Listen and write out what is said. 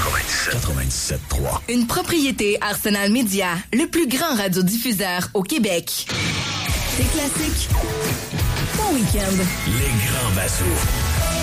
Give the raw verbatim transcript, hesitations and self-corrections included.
quatre-vingt-dix-sept trois. Une propriété Arsenal Média, le plus grand radiodiffuseur au Québec. C'est classique. Bon week-end. Les grands vassaux.